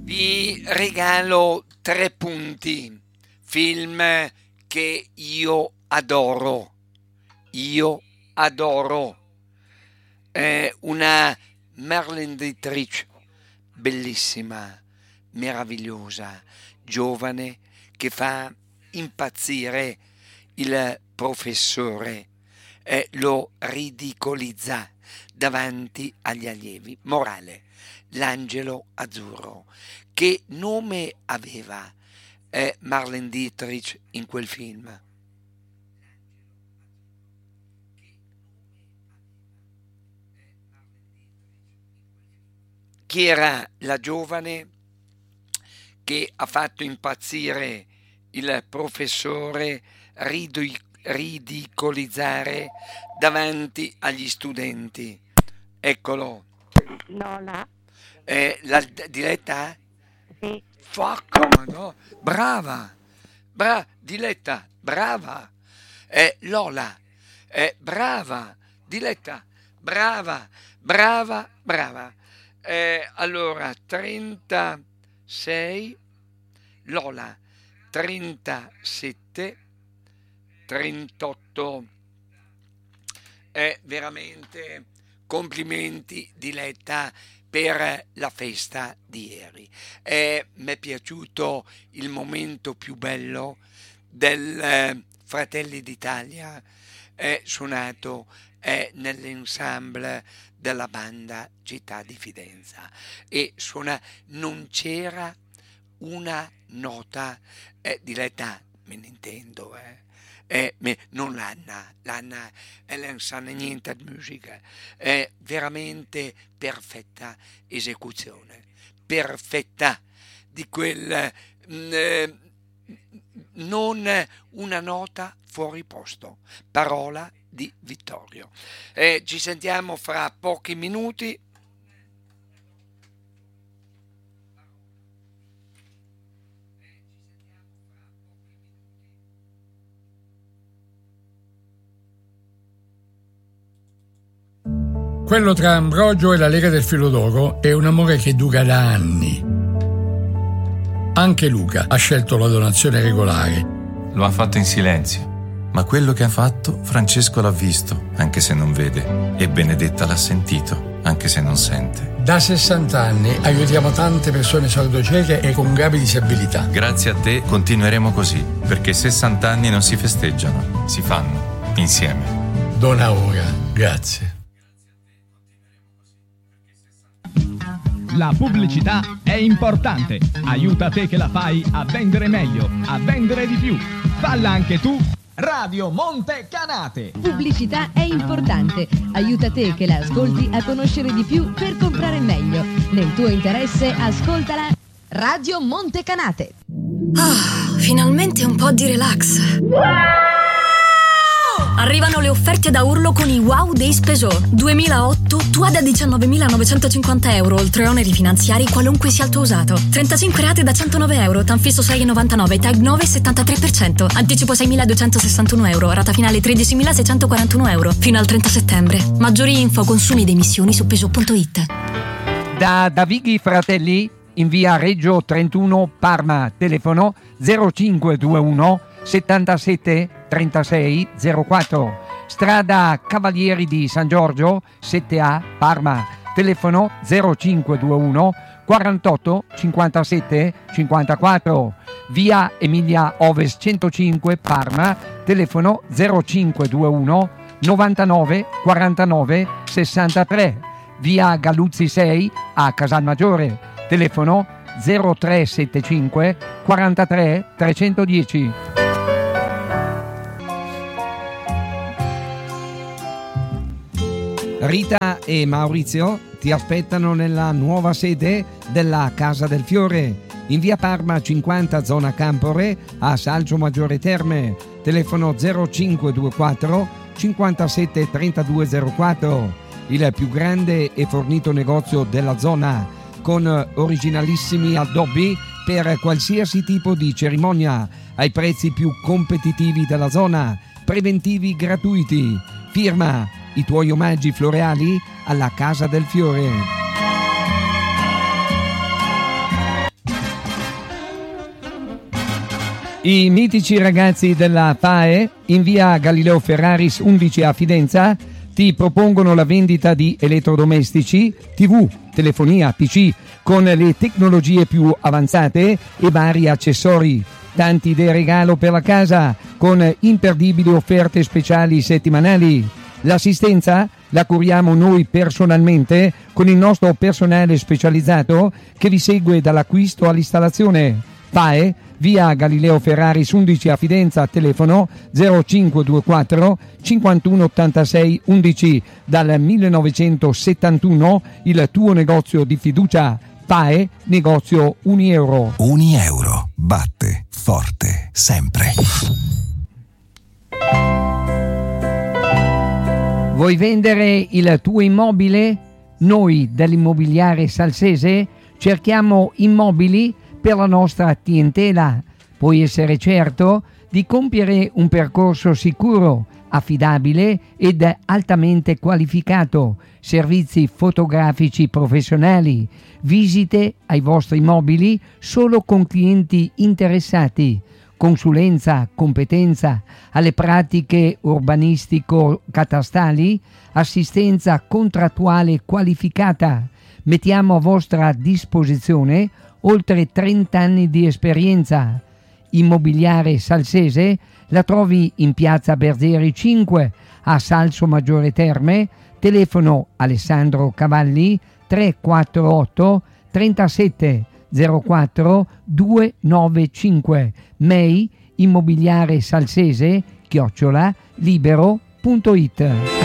Vi regalo 3 punti. Film che io adoro. È una Marlene Dietrich bellissima, meravigliosa, giovane, che fa impazzire il professore e lo ridicolizza davanti agli allievi. Morale: l'angelo azzurro. Che nome aveva Marlene Dietrich in quel film? Chi era la giovane che ha fatto impazzire il professore, ridicolizzare davanti agli studenti? Eccolo. Lola. La Diletta? Sì. No? Brava, Diletta, brava. Lola, brava. Diletta, brava. Allora, 36, Lola 37, 38. Veramente complimenti Diletta per la festa di ieri. Mi è piaciuto il momento più bello del Fratelli d'Italia suonato nell'ensemble della banda Città di Fidenza, e non c'era una nota Diletta, me ne intendo, non l'Anna lei non sa niente di musica, è veramente perfetta esecuzione, perfetta di quel non una nota fuori posto, parola di Vittorio. Ci sentiamo fra pochi minuti. Quello tra Ambrogio e la Lega del Filo d'Oro è un amore che dura da anni. Anche Luca ha scelto la donazione regolare. Lo ha fatto in silenzio, ma quello che ha fatto Francesco l'ha visto, anche se non vede, e Benedetta l'ha sentito, anche se non sente. Da 60 anni aiutiamo tante persone sordocieche e con gravi disabilità. Grazie a te continueremo così, perché 60 anni non si festeggiano, si fanno insieme. Dona ora, grazie. La pubblicità è importante. Aiuta te che la fai a vendere meglio, a vendere di più. Falla anche tu. Radio Monte Canate. Pubblicità è importante. Aiuta te che la ascolti a conoscere di più per comprare meglio. Nel tuo interesse, ascoltala. Radio Monte Canate. Finalmente un po' di relax. Arrivano le offerte da urlo con i Wow Days Peugeot 2008, tua da 19.950 euro, oltre oneri finanziari qualunque sia il tuo usato. 35 rate da 109 euro, Tanfisso 6,99, TAG 9,73%, anticipo 6.261 euro, rata finale 13.641 euro, fino al 30 settembre. Maggiori info, consumi ed emissioni su Peugeot.it. Da Davighi Fratelli in via Reggio 31 Parma, telefono 0521 77 36 04, strada Cavalieri di San Giorgio 7A Parma, telefono 0521 48 57 54, via Emilia Ovest 105 Parma, telefono 0521 99 49 63, via Galluzzi 6 a Casalmaggiore, telefono 0375 43 310. Rita e Maurizio ti aspettano nella nuova sede della Casa del Fiore in via Parma 50 zona Campore a Salcio Maggiore Terme, telefono 0524 57 3204, il più grande e fornito negozio della zona con originalissimi addobbi per qualsiasi tipo di cerimonia ai prezzi più competitivi della zona, preventivi gratuiti. Firma i tuoi omaggi floreali alla Casa del Fiore. I mitici ragazzi della FAE in via Galileo Ferraris 11 a Fidenza ti propongono la vendita di elettrodomestici, TV, telefonia, PC con le tecnologie più avanzate e vari accessori. Tanti idee regalo per la casa con imperdibili offerte speciali settimanali. L'assistenza la curiamo noi personalmente con il nostro personale specializzato che vi segue dall'acquisto all'installazione. FAE, via Galileo Ferraris 11 a Fidenza, telefono 0524 51 86 11. Dal 1971 il tuo negozio di fiducia. FAE, negozio Unieuro. Unieuro, batte forte sempre. Vuoi vendere il tuo immobile? Noi dell'Immobiliare Salsese cerchiamo immobili per la nostra clientela. Puoi essere certo di compiere un percorso sicuro, affidabile ed altamente qualificato, servizi fotografici professionali, visite ai vostri immobili solo con clienti interessati, consulenza, competenza alle pratiche urbanistico-catastali, assistenza contrattuale qualificata. Mettiamo a vostra disposizione oltre 30 anni di esperienza. Immobiliare Salsese la trovi in piazza Berzieri 5 a Salso Maggiore Terme, telefono Alessandro Cavalli 348 37 04 295, mail immobiliaresalsese @libero.it.